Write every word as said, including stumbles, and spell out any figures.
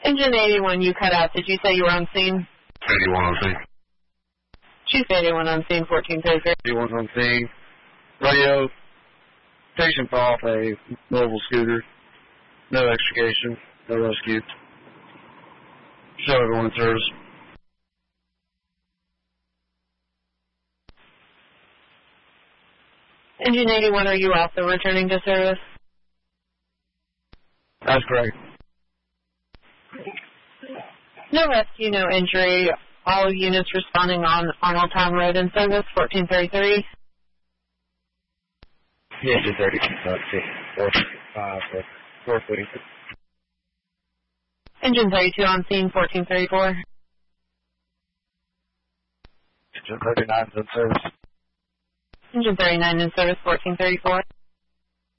Engine eighty-one, you cut out. Did you say you were on scene? eighty-one on scene. Chief eighty-one on scene, fourteen thirty-three. eighty-one on scene. Radio. Patient fell off a mobile scooter. No extrication. No rescue. Show everyone in service. Engine eighty-one, are you also returning to service? That's correct. No rescue, no injury. All units responding on Arnold Town Road in service, fourteen thirty-three. Yeah, two thirty. Let's see. Four, five, four footing. Engine thirty-two on scene, fourteen thirty-four. Engine thirty-nine is in service. Engine thirty-nine in service, fourteen thirty-four.